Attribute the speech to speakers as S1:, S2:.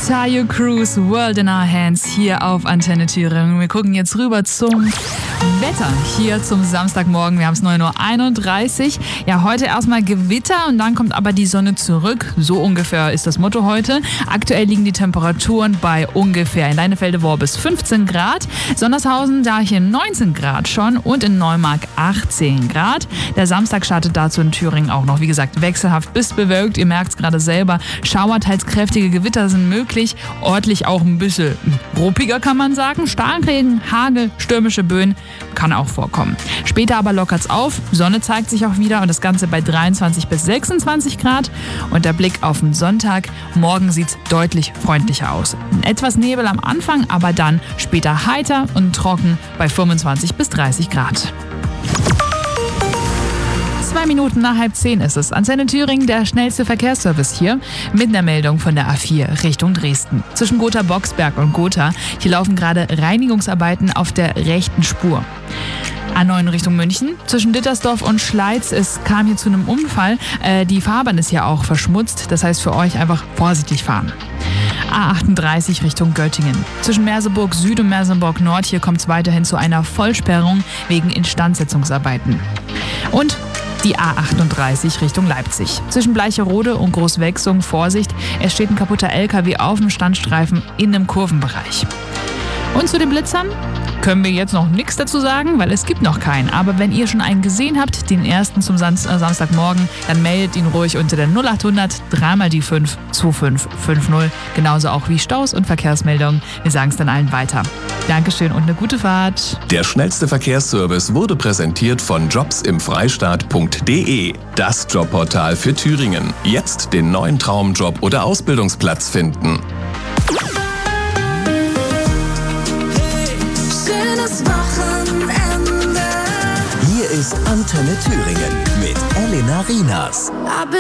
S1: Tayo Cruz, World in Our Hands, hier auf Antenne Thüringen. Wir gucken jetzt rüber zum Wetter hier zum Samstagmorgen. Wir haben es 9.31 Uhr. Ja, heute erstmal Gewitter und dann kommt aber die Sonne zurück. So ungefähr ist das Motto heute. Aktuell liegen die Temperaturen bei ungefähr in Leinefelde-Worbis 15 Grad. Sondershausen da hier 19 Grad schon und in Neumark 18 Grad. Der Samstag startet dazu in Thüringen auch noch, wie gesagt, wechselhaft bis bewölkt. Ihr merkt es gerade selber. Schauer, teils kräftige Gewitter sind möglich. Örtlich auch ein bisschen ruppiger, kann man sagen. Starkregen, Hagel, stürmische Böen kann auch vorkommen. Später aber lockert's auf. Sonne zeigt sich auch wieder und das Ganze bei 23 bis 26 Grad. Und der Blick auf den Sonntag. Morgen sieht's deutlich freundlicher aus. Etwas Nebel am Anfang, aber dann später heiter und trocken bei 25 bis 30 Grad. 2 Minuten nach 9:30 ist es. Antenne Thüringen, der schnellste Verkehrsservice hier, mit einer Meldung von der A4 Richtung Dresden. Zwischen Gotha-Boxberg und Gotha, hier laufen gerade Reinigungsarbeiten auf der rechten Spur. A9 Richtung München. Zwischen Dittersdorf und Schleiz, es kam hier zu einem Unfall. Die Fahrbahn ist ja auch verschmutzt, das heißt für euch einfach vorsichtig fahren. A38 Richtung Göttingen. Zwischen Merseburg Süd und Merseburg Nord, hier kommt es weiterhin zu einer Vollsperrung wegen Instandsetzungsarbeiten. Und die A38 Richtung Leipzig. Zwischen Bleicherode und Großwechsung, Vorsicht, es steht ein kaputter LKW auf dem Standstreifen in einem Kurvenbereich. Und zu den Blitzern können wir jetzt noch nichts dazu sagen, weil es gibt noch keinen. Aber wenn ihr schon einen gesehen habt, den ersten zum Samstagmorgen, dann meldet ihn ruhig unter der 0800 3 mal die 5 2550. Genauso auch wie Staus und Verkehrsmeldungen. Wir sagen es dann allen weiter. Dankeschön und eine gute Fahrt.
S2: Der schnellste Verkehrsservice wurde präsentiert von jobsimfreistaat.de. Das Jobportal für Thüringen. Jetzt den neuen Traumjob oder Ausbildungsplatz finden.
S3: Hier ist Antenne Thüringen mit Elena Rienas.